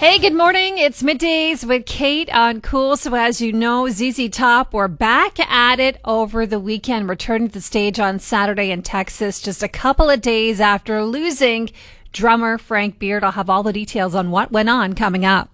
Hey, good morning. It's Middays with Kate on Cool. So as you know, ZZ Top were back at it over the weekend, returning to the stage on Saturday in Texas, just a couple of days after losing drummer Frank Beard. I'll have all the details on what went on coming up.